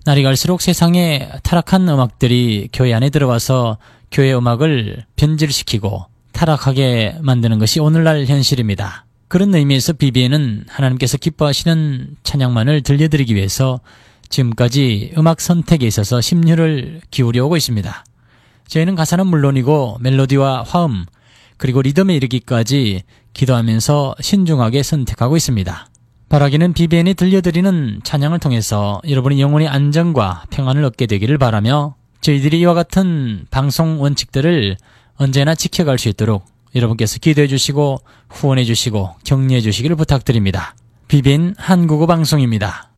날이 갈수록 세상에 타락한 음악들이 교회 안에 들어와서 교회 음악을 변질시키고 타락하게 만드는 것이 오늘날 현실입니다. 그런 의미에서 BBN은 하나님께서 기뻐하시는 찬양만을 들려드리기 위해서 지금까지 음악 선택에 있어서 심혈을 기울여 오고 있습니다. 저희는 가사는 물론이고 멜로디와 화음 그리고 리듬에 이르기까지 기도하면서 신중하게 선택하고 있습니다. 바라기는 BBN이 들려드리는 찬양을 통해서 여러분의 영혼의 안정과 평안을 얻게 되기를 바라며 저희들이 이와 같은 방송 원칙들을 언제나 지켜갈 수 있도록 여러분께서 기도해 주시고 후원해 주시고 격려해 주시기를 부탁드립니다. BBN 한국어 방송입니다.